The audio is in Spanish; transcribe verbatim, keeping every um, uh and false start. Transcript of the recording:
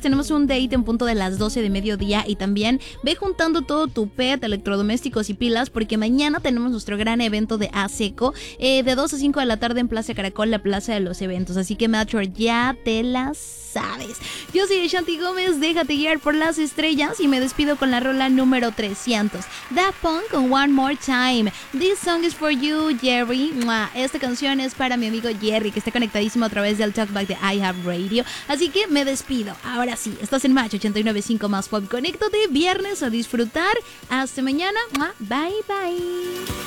tenemos un date en punto de las doce de mediodía y también ve juntando todo tu pet, electrodomésticos y pilas porque mañana tenemos nuestro gran evento de ASECO eh, de dos a cinco de la tarde en Plaza Caracol, la plaza de los eventos. Así que Metro, ya te las sabes. Yo soy Shanti Gómez, déjate guiar por las estrellas y me despido con la rola número trescientos. Daft Punk con One More Time. This song is for you, Jerry. ¡Mua! Esta canción es para mi amigo Jerry, que está conectadísimo a través del Talkback de iHeartRadio. Así que me despido. Ahora sí, estás en Match ochenta y nueve punto cinco más Pop. Conéctate viernes a disfrutar. Hasta mañana. ¡Mua! Bye, bye.